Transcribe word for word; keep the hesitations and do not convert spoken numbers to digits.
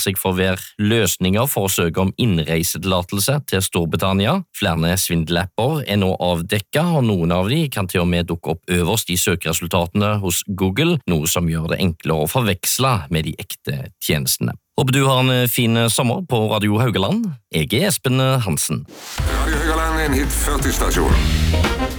seg for hver løsninger for å søke om innreisetillatelse til Storbritannia. Flere svindelapper er nå avdekket, og noen av de kan til og med dukke opp øverst i søkeresultatene hos Google, noe som gjør det enklere å forveksle med de ekte tjenestene. Håper du har en fin sommer på Radio Haugaland. Jeg er Espen Hansen. Radio Haugaland er en hit førti stasjon.